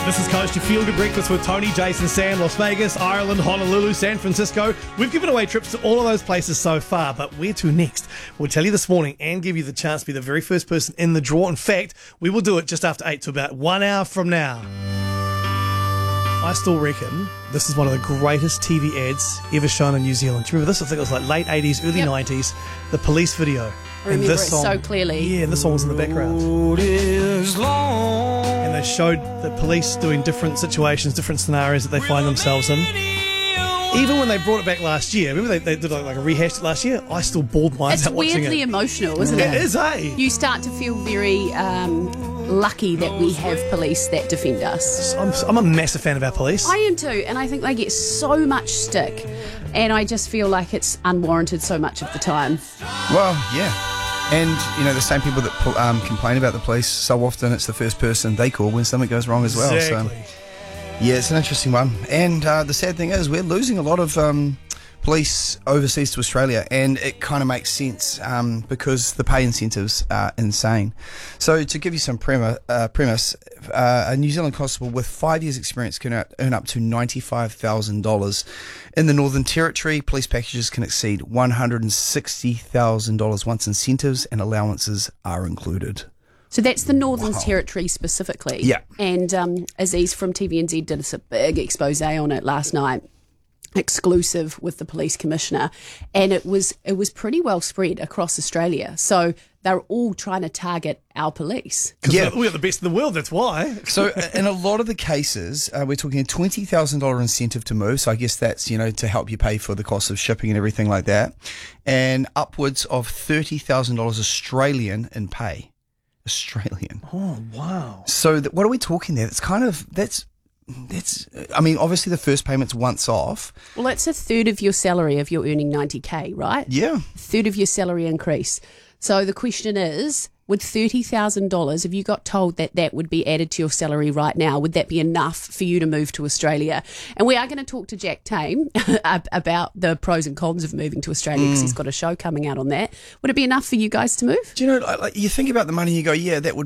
This is Coast, your feel-good breakfast with Tony, Jason, Sam, Las Vegas, Ireland, Honolulu, San Francisco. We've given away trips to all of those places so far, but where to next? We'll tell you this morning and give you the chance to be the very first person in the draw. In fact, we will do it just after 8 to about 1 hour from now. I still reckon this is one of the greatest TV ads ever shown in New Zealand. Do you remember this? I think it was like late 80s, early 90s, the police video. I remember it so clearly. Yeah, and this song was in the background. And they showed the police doing different situations, different scenarios that they find themselves in. Even when they brought it back last year, remember they did like a rehash last year? I still bawled my eyes out watching it. It's weirdly emotional, isn't it? It is, eh? You start to feel very lucky that we have police that defend us. I'm a massive fan of our police. I am too, and I think they get so much stick, and I just feel like it's unwarranted so much of the time. Well, yeah. And, you know, the same people that complain about the police, so often it's the first person they call when something goes wrong as well. Exactly. So, yeah, it's an interesting one. And the sad thing is we're losing a lot of police overseas to Australia, and it kind of makes sense because the pay incentives are insane. So to give you some premise, a New Zealand constable with 5 years' experience can earn up to $95,000. In the Northern Territory, police packages can exceed $160,000 once incentives and allowances are included. So that's the Northern Territory specifically. Yeah. And Aziz from TVNZ did a big expose on it last night, exclusive with the police commissioner, and it was pretty well spread across Australia. So they're all trying to target our police. Because we're the best in the world, that's why. So in a lot of the cases, we're talking a $20,000 incentive to move. So I guess that's, you know, to help you pay for the cost of shipping and everything like that. And upwards of $30,000 Australian in pay. Australian. Oh, wow. So what are we talking there? It's kind of, I mean, obviously the first payment's once off. Well, that's a third of your salary if you're earning 90K, right? Yeah. A third of your salary increase. So the question is, with $30,000, if you got told that that would be added to your salary right now, would that be enough for you to move to Australia? And we are going to talk to Jack Tame about the pros and cons of moving to Australia because he's got a show coming out on that. Would it be enough for you guys to move? Do you know, like, you think about the money and you go, yeah, that would